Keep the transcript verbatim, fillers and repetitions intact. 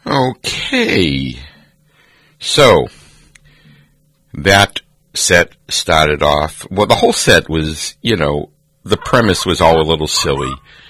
Okay. So, that set started off, well, the whole set was, you know, the premise was all a little silly.